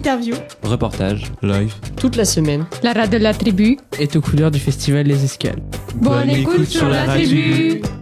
interviews, reportages, live, toute la semaine. La radio de la tribu est aux couleurs du festival Les Escales. Bonne écoute sur la tribu.